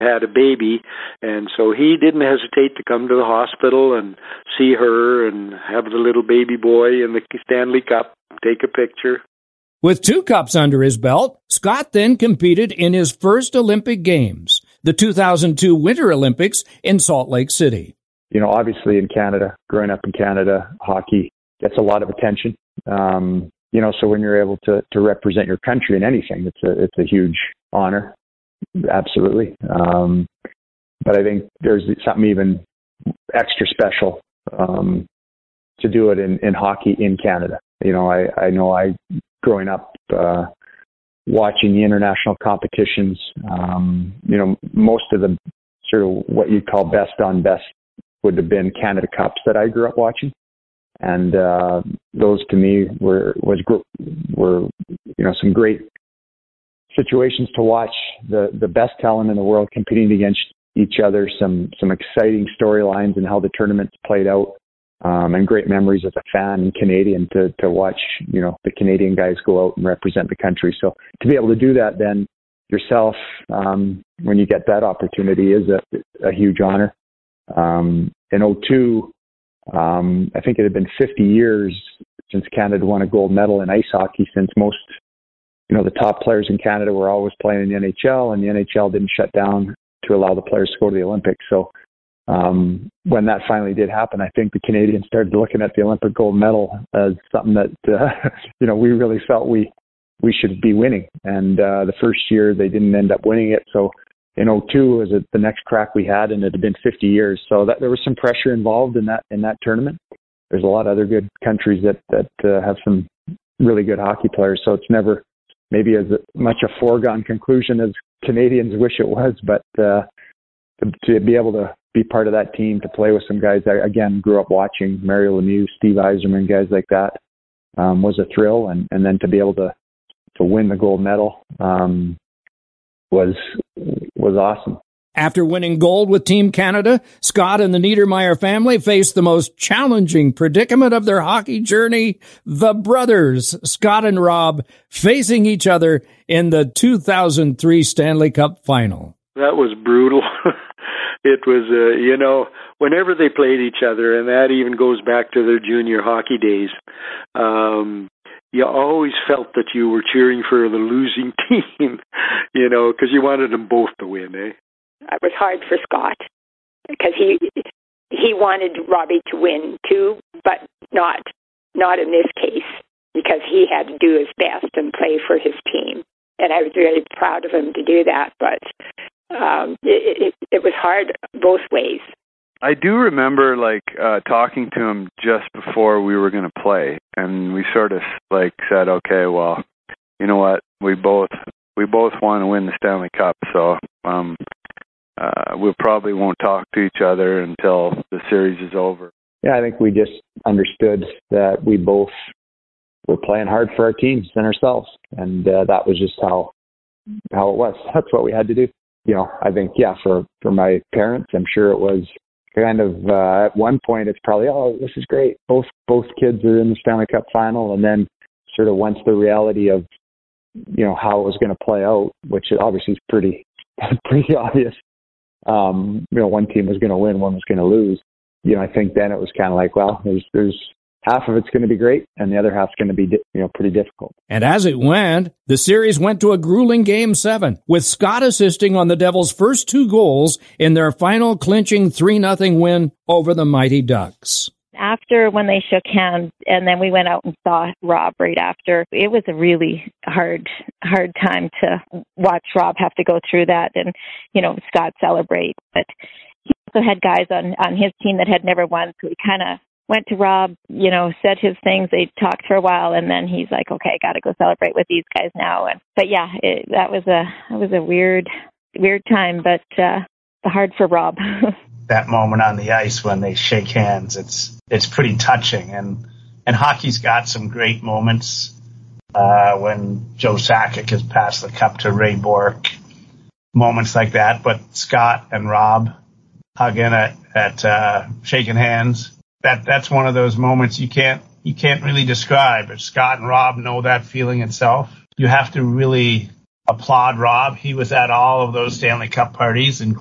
had a baby, and so he didn't hesitate to come to the hospital and see her and have the little baby boy in the Stanley Cup, take a picture. With 2 cups under his belt, Scott then competed in his first Olympic Games, the 2002 Winter Olympics in Salt Lake City. You know, obviously in Canada, growing up in Canada, hockey gets a lot of attention. You know, so when you're able to represent your country in anything, it's a huge honor. Absolutely. But I think there's something even extra special to do it in hockey in Canada. You know, I know growing up watching the international competitions, you know, most of the sort of what you'd call best on best would have been Canada Cups that I grew up watching. And those to me were you know, some great situations to watch the best talent in the world competing against each other, some exciting storylines and how the tournaments played out, and great memories as a fan and Canadian to watch, you know, the Canadian guys go out and represent the country. So to be able to do that then yourself, when you get that opportunity, is a huge honor. In 2002, I think it had been 50 years since Canada won a gold medal in ice hockey, since most, you know, the top players in Canada were always playing in the NHL, and the NHL didn't shut down to allow the players to go to the Olympics. So when that finally did happen, I think the Canadians started looking at the Olympic gold medal as something that, you know, we really felt we should be winning. And the first year they didn't end up winning it. So in 2002 was the next crack we had, and it had been 50 years. So that there was some pressure involved in that tournament. There's a lot of other good countries that have some really good hockey players. So it's never maybe as much a foregone conclusion as Canadians wish it was, but to be able to be part of that team, to play with some guys I, again, grew up watching, Mario Lemieux, Steve Yzerman, guys like that, was a thrill. And then to be able to win the gold medal was awesome. After winning gold with Team Canada, Scott and the Niedermayer family faced the most challenging predicament of their hockey journey, the brothers, Scott and Rob, facing each other in the 2003 Stanley Cup Final. That was brutal. It was, you know, whenever they played each other, and that even goes back to their junior hockey days, you always felt that you were cheering for the losing team, you know, because you wanted them both to win, eh? It was hard for Scott because he wanted Robbie to win too, but not in this case, because he had to do his best and play for his team. And I was really proud of him to do that, but it was hard both ways. I do remember talking to him just before we were going to play, and we sort of said, okay, well, you know what, we both want to win the Stanley Cup, so we probably won't talk to each other until the series is over. Yeah, I think we just understood that we both were playing hard for our teams and ourselves, and that was just how it was. That's what we had to do. You know, I think, yeah, for my parents, I'm sure it was kind of at one point it's probably, oh, this is great. Both kids are in the Stanley Cup Final, and then sort of once the reality of, you know, how it was going to play out, which obviously is pretty obvious. You know, one team was going to win, one was going to lose. You know, I think then it was kind of like, well, there's half of it's going to be great, and the other half's going to be, pretty difficult. And as it went, the series went to a grueling Game 7, with Scott assisting on the Devils' first 2 goals in their final clinching 3-0 win over the Mighty Ducks. After when they shook hands, and then we went out and saw Rob right after, it was a really hard time to watch Rob have to go through that and, Scott celebrate. But he also had guys on his team that had never won, so he kind of went to Rob, said his things. They talked for a while, and then he's like, "Okay, I got to go celebrate with these guys now." But yeah, that was a weird time, but hard for Rob. That moment on the ice when they shake hands, it's pretty touching, and hockey's got some great moments. When Joe Sakic has passed the cup to Ray Bourque, moments like that. But Scott and Rob hugging at shaking hands. That's one of those moments you can't really describe. But Scott and Rob know that feeling itself. You have to really applaud Rob. He was at all of those Stanley Cup parties, and